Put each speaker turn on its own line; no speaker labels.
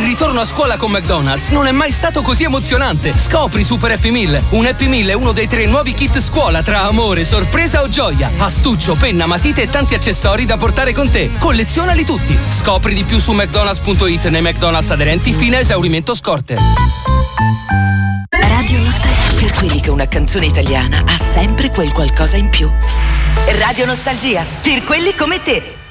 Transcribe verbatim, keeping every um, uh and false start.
Il ritorno a scuola con McDonald's non è mai stato così emozionante. Scopri Super Happy Meal. Un Happy Meal è uno dei tre nuovi kit scuola tra amore, sorpresa o gioia. Astuccio, penna, matite e tanti accessori da portare con te. Collezionali tutti. Scopri di più su mcdonalds punto it nei McDonald's aderenti fino a esaurimento scorte.
Radio Nostalgia. Per quelli che una canzone italiana ha sempre quel qualcosa in più.
Radio Nostalgia. Per quelli come te.